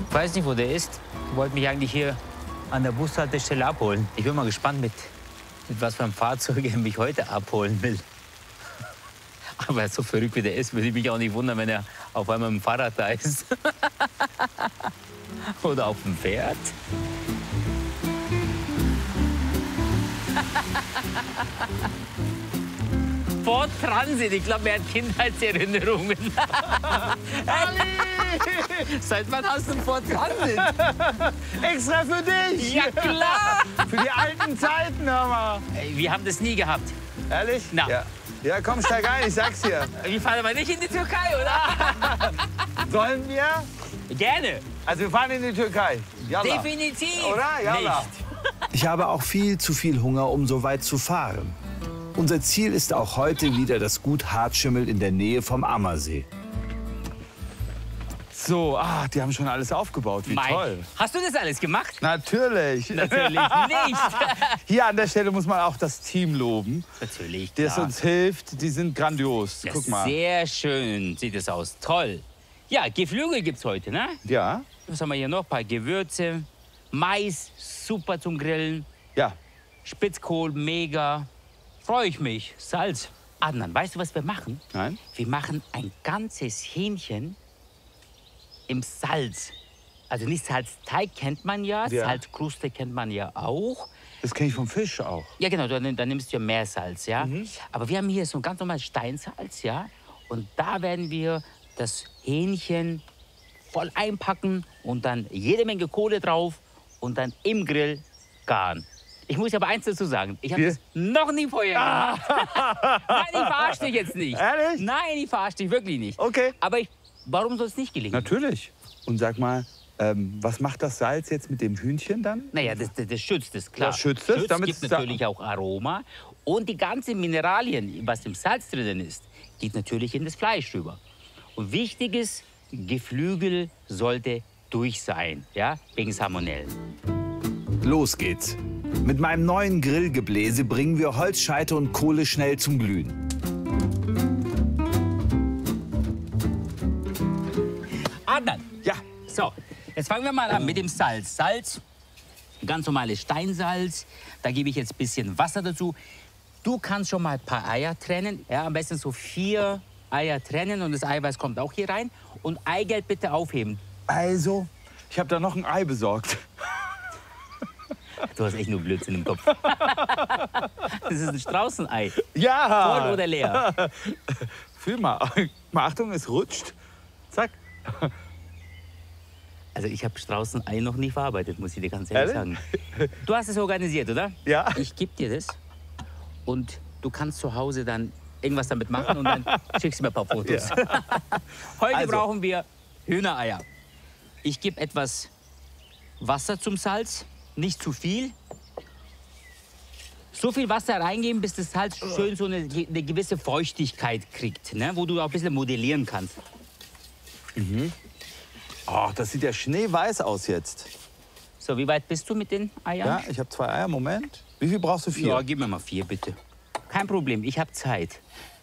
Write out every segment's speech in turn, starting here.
Ich weiß nicht, wo der ist. Ich wollte mich eigentlich hier an der Bushaltestelle abholen. Ich bin mal gespannt, mit was für einem Fahrzeug er mich heute abholen will. Aber so verrückt wie der ist, würde ich mich auch nicht wundern, wenn er auf einmal mit dem Fahrrad da ist. Oder auf dem Pferd. Ford Transit, ich glaube, er hat Kindheitserinnerungen. Seit wann hast du einen Ford Transit? Extra für dich! Ja, klar! Für die alten Zeiten, hör mal. Ey, wir haben das nie gehabt. Ehrlich? Na. Ja. Ja, komm, steig ein, ich sag's dir. Wir fahren aber nicht in die Türkei, oder? Sollen wir? Gerne. Also wir fahren in die Türkei. Yalla. Definitiv. Oder? Yalla. Nicht. Ich habe auch viel zu viel Hunger, um so weit zu fahren. Unser Ziel ist auch heute wieder das Gut Hartschimmel in der Nähe vom Ammersee. So, die haben schon alles aufgebaut. Wie Mike, toll. hast du das alles gemacht? Natürlich. Natürlich nicht. Hier an der Stelle muss man auch das Team loben, Natürlich, das klar. uns hilft. Die sind grandios. Ja, Guck mal. sehr schön sieht es aus. Toll. Ja, Geflügel gibt's heute, ne? Ja, Was haben wir hier noch? Ein paar Gewürze. Mais, super zum Grillen. ja. Spitzkohl, mega. Freue ich mich. Salz. Adnan, weißt du, was wir machen? Nein? Wir machen ein ganzes Hähnchen im Salz. Also nicht Salzteig kennt man ja, Ja. Salzkruste kennt man ja auch. Das kenne ich vom Fisch auch. Ja genau, dann nimmst du ja mehr Salz, ja. Aber wir haben hier so ein ganz normales Steinsalz, ja. Und da werden wir das Hähnchen voll einpacken und dann jede Menge Kohle drauf und dann im Grill garen. Ich muss aber eins dazu sagen, ich habe Wir- das noch nie vorher gemacht. Nein, ich verarsche dich jetzt nicht. Ehrlich? Nein, ich verarsche dich wirklich nicht. Okay. Aber warum soll es nicht gelingen? Natürlich. Und sag mal, was macht das Salz jetzt mit dem Hühnchen dann? Naja, das schützt es, klar. Das schützt es, damit gibt es da- natürlich auch Aroma. Und die ganzen Mineralien, was im Salz drinnen ist, geht natürlich in das Fleisch rüber. Und wichtig ist, Geflügel sollte durch sein, ja, wegen Salmonellen. Los geht's. Mit meinem neuen Grillgebläse bringen wir Holzscheite und Kohle schnell zum Glühen. Adnan, Ja. so, jetzt fangen wir mal an mit dem Salz. Salz, ganz normales Steinsalz. Da gebe ich jetzt ein bisschen Wasser dazu. Du kannst schon mal ein paar Eier trennen. Ja, am besten so 4 Eier trennen und das Eiweiß kommt auch hier rein. Und Eigelb bitte aufheben. Also, ich habe da noch ein Ei besorgt. Du hast echt nur Blödsinn im Kopf. Das ist ein Straußenei. Ja. Voll oder leer? Fühl mal. Mal Achtung, es rutscht. Zack. Also ich habe Straußenei noch nie verarbeitet, muss ich dir ganz ehrlich Ehrlich? sagen. Du hast es organisiert, oder? Ja. Ich gebe dir das und du kannst zu Hause dann irgendwas damit machen und dann schickst du mir ein paar Fotos. Heute Also. brauchen wir Hühnereier. Ich gebe etwas Wasser zum Salz, nicht zu viel. So viel Wasser reingeben, bis das Salz schön so eine gewisse Feuchtigkeit kriegt, ne? Wo du auch ein bisschen modellieren kannst. Oh, das sieht ja schneeweiß aus jetzt. So, wie weit bist du mit den Eiern? Ja, ich habe 2 Eier. Moment. Wie viel brauchst du? 4? Ja, gib mir mal 4, bitte. Kein Problem, ich habe Zeit.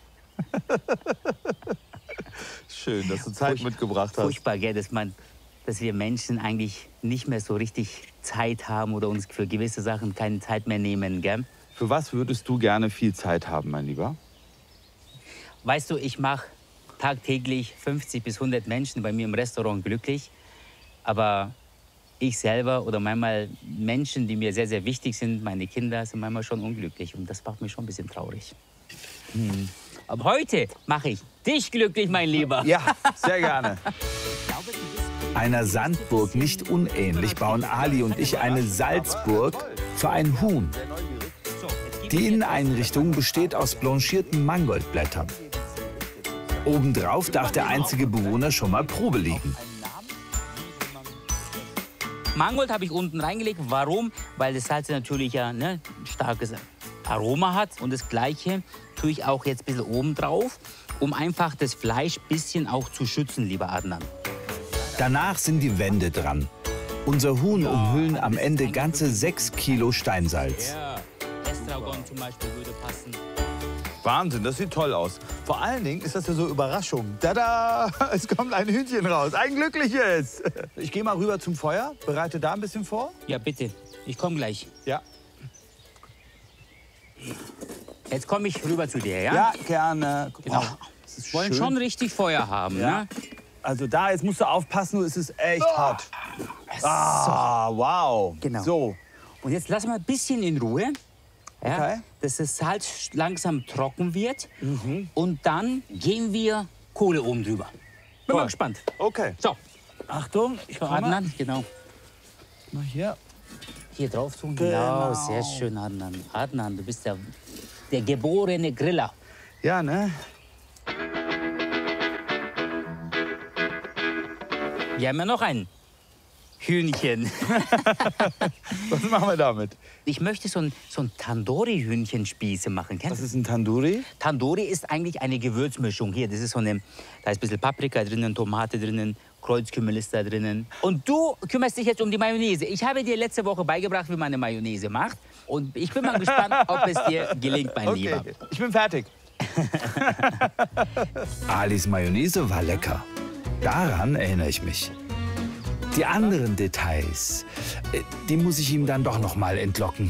Schön, dass du Zeit mitgebracht hast. Furchtbar, gell, dass wir Menschen eigentlich nicht mehr so richtig Zeit haben oder uns für gewisse Sachen keine Zeit mehr nehmen, gell? Für was würdest du gerne viel Zeit haben, mein Lieber? Weißt du, ich mache tagtäglich 50 bis 100 Menschen bei mir im Restaurant glücklich. Aber ich selber oder manchmal Menschen, die mir sehr, sehr wichtig sind, meine Kinder, sind manchmal schon unglücklich. Und das macht mich schon ein bisschen traurig. Aber heute mache ich dich glücklich, mein Lieber. Ja, sehr gerne. Einer Sandburg nicht unähnlich bauen Ali und ich eine Salzburg für ein Huhn. Die Inneneinrichtung besteht aus blanchierten Mangoldblättern. Obendrauf darf der einzige Bewohner schon mal Probe liegen. Mangold habe ich unten reingelegt. Warum? Weil das Salz natürlich ja ein starkes Aroma hat. Und das Gleiche tue ich auch jetzt ein bisschen oben drauf, um einfach das Fleisch ein bisschen auch zu schützen, lieber Adnan. Danach sind die Wände dran. Unser Huhn umhüllen am Ende ganze 6 Kilo Steinsalz. Ja, Estragon zum Beispiel würde passen. Wahnsinn, das sieht toll aus. Vor allen Dingen ist das ja so Überraschung. Tada! Es kommt ein Hühnchen raus, ein glückliches. Ich gehe mal rüber zum Feuer, bereite da ein bisschen vor. Ja, bitte. Ich komme gleich. Ja. Jetzt komme ich rüber zu dir, ja? Ja, gerne. Genau. Oh, das ist Wollen schön. schon richtig Feuer haben, Ja. ne? Also da, jetzt musst du aufpassen, es ist echt hart. Ah, wow. Genau. So, Und jetzt lassen wir ein bisschen in Ruhe. Ja, Okay. dass das Salz langsam trocken wird. Und dann gehen wir Kohle oben drüber. Bin mal Toll. gespannt. okay. So, Achtung, ich so komme Adnan, genau. mal hier. Hier drauf tun. Genau. Genau, sehr schön, Adnan. Adnan, du bist der geborene Griller. Ja, ne? Wir haben ja noch ein Hühnchen. Was machen wir damit? Ich möchte so ein Tandoori-Hühnchenspieße machen. Kennst Was du? ist ein Tandoori? Tandoori ist eigentlich eine Gewürzmischung. Hier, das ist da ist ein bisschen Paprika drinnen, Tomate drinnen, Kreuzkümmel ist da drinnen. Und du kümmerst dich jetzt um die Mayonnaise. Ich habe dir letzte Woche beigebracht, wie man eine Mayonnaise macht. Und ich bin mal gespannt, ob es dir gelingt, mein Lieber. Okay, ich bin fertig. Alis Mayonnaise war lecker. Daran erinnere ich mich. Die anderen Details, die muss ich ihm dann doch noch mal entlocken.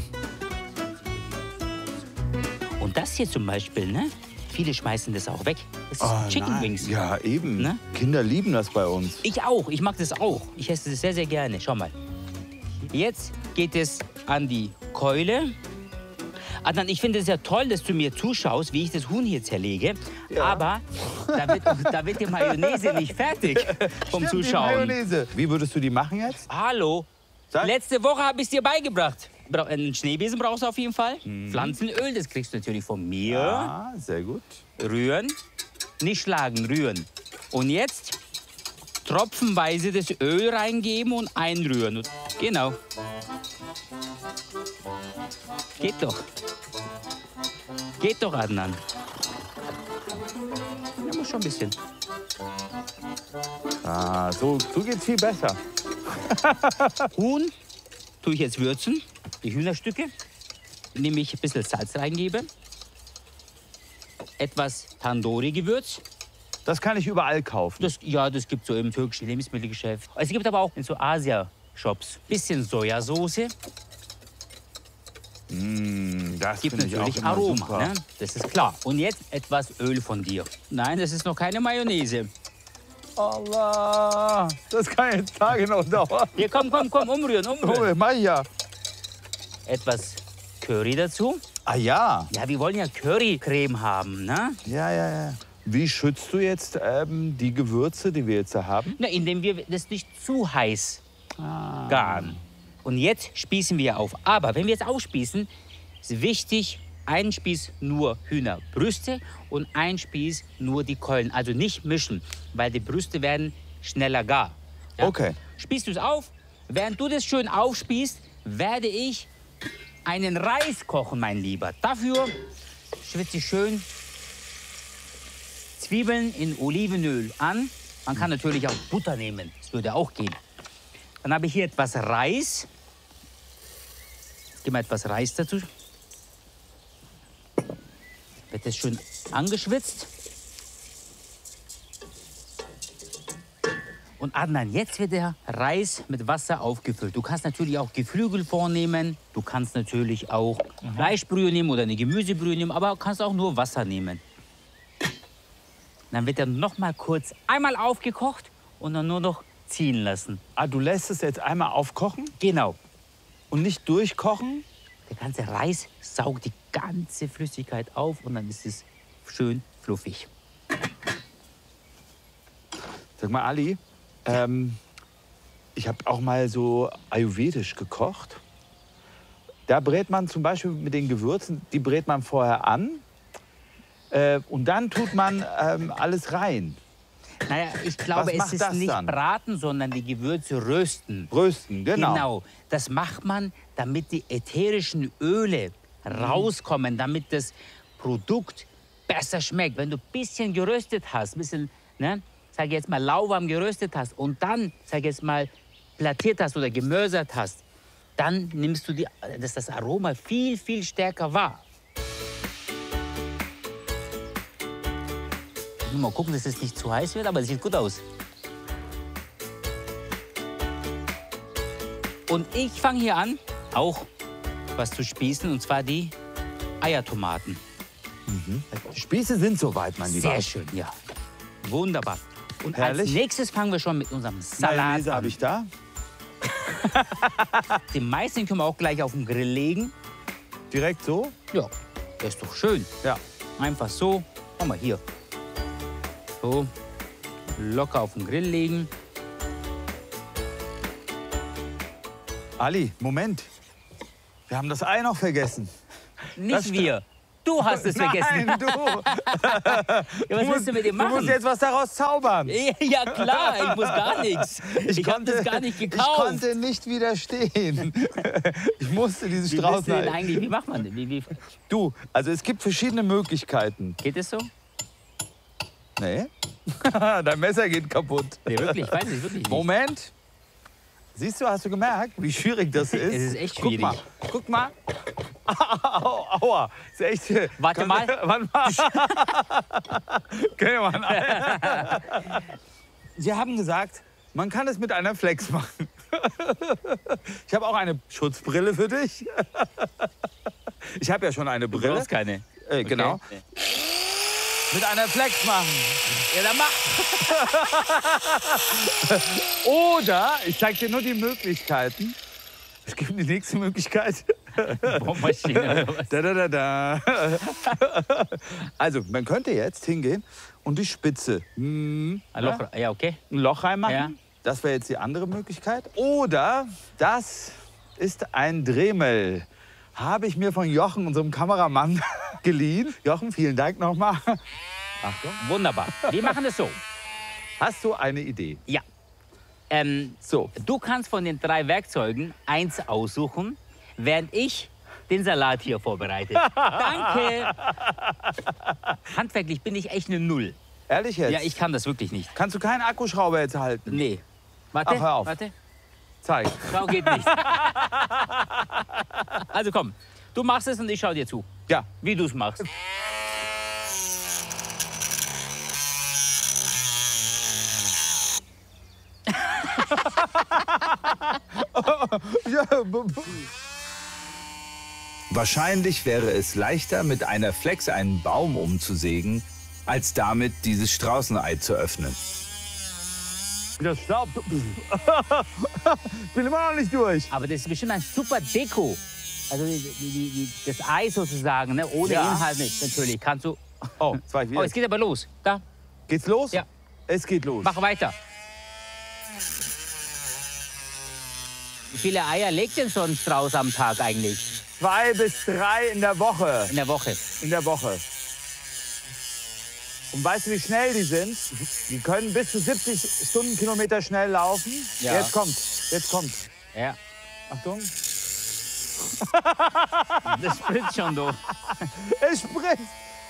Und das hier zum Beispiel, ne? Viele schmeißen das auch weg. Das ist Chicken nein. Wings. Ja, eben. Ne? Kinder lieben das bei uns. Ich auch. Ich mag das auch. Ich esse das sehr, sehr gerne. Schau mal. Jetzt geht es an die Keule. Adnan, ich finde es ja toll, dass du mir zuschaust, wie ich das Huhn hier zerlege. Ja. Aber da wird die Mayonnaise nicht fertig vom Stimmt, die Zuschauen. Mayonnaise. Wie würdest du die machen jetzt? Hallo. Sag. Letzte Woche habe ich es dir beigebracht. Einen Schneebesen brauchst du auf jeden Fall. Pflanzenöl, das kriegst du natürlich von mir. Ah, sehr gut. Rühren. Nicht schlagen, rühren. Und jetzt tropfenweise das Öl reingeben und einrühren. Genau. Geht doch. Geht doch, Adnan. Ja, muss schon ein bisschen. Ah, so geht's viel besser. Huhn tue ich jetzt würzen. Die Hühnerstücke. Indem ich ein bisschen Salz reingebe. Etwas Tandoori-Gewürz. Das kann ich überall kaufen. Das gibt es so im türkischen Lebensmittelgeschäft. Es gibt aber auch in so Asia-Shops. Bisschen Sojasauce. Das Gibt finde ich auch natürlich immer Aroma, super. ne? Das ist klar. Und jetzt etwas Öl von dir. Nein, das ist noch keine Mayonnaise. Allah, das kann jetzt Tage noch dauern. Hier, komm, umrühren. Oh, mach ich ja. Etwas Curry dazu. Ah ja. Ja, wir wollen ja Currycreme haben, ne? Ja. Wie schützt du jetzt die Gewürze, die wir jetzt da haben? Na, indem wir das nicht zu heiß garen. Und jetzt spießen wir auf. Aber wenn wir jetzt aufspießen, ist wichtig, ein Spieß nur Hühnerbrüste und ein Spieß nur die Keulen. Also nicht mischen, weil die Brüste werden schneller gar. Ja? Okay. Spießt du es auf. Während du das schön aufspießt, werde ich einen Reis kochen, mein Lieber. Dafür schwitze ich schön Zwiebeln in Olivenöl an. Man kann natürlich auch Butter nehmen. Das würde auch gehen. Dann habe ich hier etwas Reis. Gib mal etwas Reis dazu. Wird das schön angeschwitzt. Und Adnan, jetzt wird der Reis mit Wasser aufgefüllt. Du kannst natürlich auch Geflügel vornehmen. Du kannst natürlich auch Fleischbrühe nehmen oder eine Gemüsebrühe nehmen, aber du kannst auch nur Wasser nehmen. Dann wird er noch mal kurz einmal aufgekocht und dann nur noch ziehen lassen. Ah, du lässt es jetzt einmal aufkochen Genau. und nicht durchkochen? Der ganze Reis saugt die ganze Flüssigkeit auf und dann ist es schön fluffig. Sag mal, Ali, ich habe auch mal so ayurvedisch gekocht. Da brät man zum Beispiel mit den Gewürzen, die brät man vorher an. Und dann tut man alles rein. Naja, ich glaube, Was es macht ist das nicht dann? braten, sondern die Gewürze rösten. Rösten, genau. Das macht man, damit die ätherischen Öle rauskommen, damit das Produkt besser schmeckt. Wenn du ein bisschen geröstet hast, ein bisschen, ne, sag ich jetzt mal, lauwarm geröstet hast und dann, sag ich jetzt mal, plattiert hast oder gemörsert hast, dann nimmst du das Aroma viel, viel stärker wahr. Nur mal gucken, dass es nicht zu heiß wird, aber es sieht gut aus. Und ich fange hier an, auch was zu spießen, und zwar die Eiertomaten. Die Spieße sind soweit, mein Lieber. Sehr schön, ja. Wunderbar. Und Herrlich. als nächstes fangen wir schon mit unserem Salat Mayonnaise habe an. ich da. Den Mais, den können wir auch gleich auf den Grill legen. Direkt so. Ja, das ist doch schön. Ja. Einfach so. Schau mal hier. So. Locker auf den Grill legen. Ali, Moment. Wir haben das Ei noch vergessen. Nicht wir. Du hast es vergessen. Nein, du. Ja, was willst du mit dem Du musst machen? jetzt was daraus zaubern. Ja klar, ich muss gar nichts. Ich habe das gar nicht Ich gekauft. konnte nicht widerstehen. Ich musste dieses Wie bist du denn Straußenei. eigentlich? Wie macht man das? Du, also es gibt verschiedene Möglichkeiten. Geht es so? Nee. Dein Messer geht kaputt. Nee, wirklich, weiß ich wirklich nicht. Moment. Siehst du, hast du gemerkt, wie schwierig das ist? Es ist echt Guck schwierig. mal. Guck mal. Aua. Ist echt. Warte mal. Warte mal. Okay, Mann. Sie haben gesagt, man kann es mit einer Flex machen. Ich habe auch eine Schutzbrille für dich. Ich habe ja schon eine Du Brille. brauchst keine. Genau. Okay. Mit einer Flex machen. Ja, dann mach. Oder, ich zeige dir nur die Möglichkeiten. Es gibt die nächste Möglichkeit. Bohrmaschine oder was? Da. Also, man könnte jetzt hingehen und die Spitze Ein Loch. Ja, okay. ein Loch reinmachen. Ja. Das wäre jetzt die andere Möglichkeit. Oder das ist ein Dremel. Habe ich mir von Jochen, unserem Kameramann, geliehen. Jochen, vielen Dank nochmal. Achtung. Wunderbar. Wir machen das so. Hast du eine Idee? Ja. So. Du kannst von den 3 Werkzeugen eins aussuchen, während ich den Salat hier vorbereite. Danke. Handwerklich bin ich echt eine Null. Ehrlich jetzt? Ja, ich kann das wirklich nicht. Kannst du keinen Akkuschrauber jetzt halten? Nee. Warte, Ach, hör auf. warte. Zeig. Schau, geht nicht. Also komm, du machst es und ich schau dir zu, Ja. wie du es machst. Wahrscheinlich wäre es leichter, mit einer Flex einen Baum umzusägen, als damit dieses Straußenei zu öffnen. Das Staub. Ich bin immer noch nicht durch. Aber das ist bestimmt ein super Deko. Also das Ei sozusagen, ne? Ohne Ja. Inhalt nicht. Natürlich, kannst du... Oh, jetzt war ich Oh, wieder. es geht aber los. Da, Geht's los? Ja. Es geht los. mach weiter. Wie viele Eier legt denn so ein Strauß am Tag eigentlich? 2 bis 3 in der Woche. In der Woche? In der Woche. Und weißt du, wie schnell die sind? Die können bis zu 70 Stundenkilometer schnell laufen. Ja. Jetzt kommt. Jetzt kommt. Ja. Achtung. Das spritzt schon, du. Es spritzt.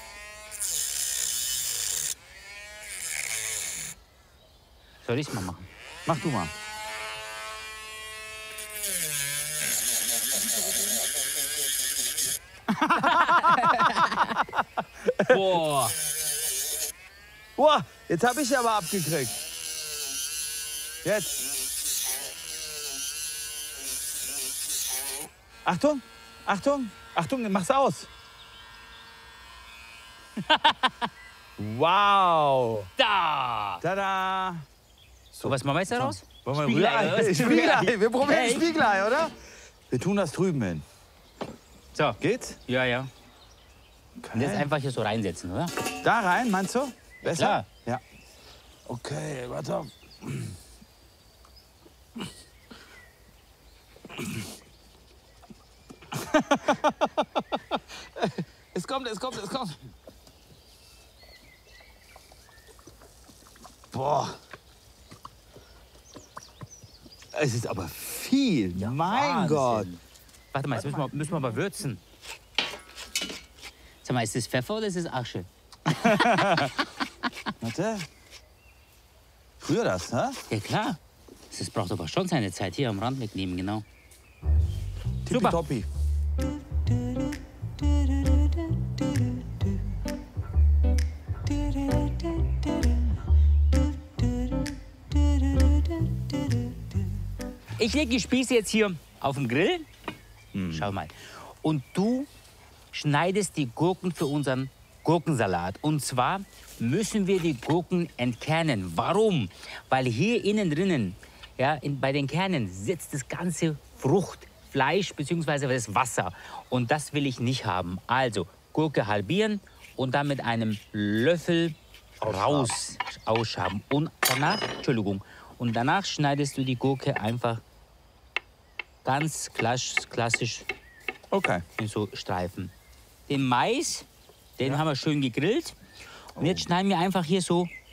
Soll ich's mal machen? Mach du mal. Boah. Boah, jetzt habe ich aber abgekriegt. Jetzt. Achtung, Achtung, Achtung, mach's aus. Wow. Da. Tada. So, was machen wir jetzt daraus? Wollen wir Spiegelei, Rührei? oder was? Spiegelei. Wir probieren Hey. Spiegelei, oder? Wir tun das drüben hin. So. Geht's? Ja, ja. Und jetzt einfach hier so reinsetzen, oder? Da rein, meinst du? Besser? Klar. Ja. Okay, warte. auf. Es kommt, es kommt, es kommt. Boah. Es ist aber viel. Mein Gott. Wahnsinn. Warte mal, jetzt müssen wir mal würzen. Sag mal, ist das Pfeffer oder ist das Asche? Warte. Rühr das, ne? Ja, klar. Das braucht aber schon seine Zeit. Hier am Rand wegnehmen, genau. Super. Tippitoppi. Ich lege die Spieße jetzt hier auf den Grill. Schau mal. Und du schneidest die Gurken für unseren Gurkensalat. Und zwar müssen wir die Gurken entkernen. Warum? Weil hier innen drinnen, ja, bei den Kernen sitzt das ganze Fruchtfleisch bzw. das Wasser. Und das will ich nicht haben. Also Gurke halbieren und dann mit einem Löffel ausschaben. Und danach schneidest du die Gurke einfach ganz klassisch Okay. in so Streifen. Den Mais, den haben wir schön gegrillt. Und jetzt schneiden wir einfach hier so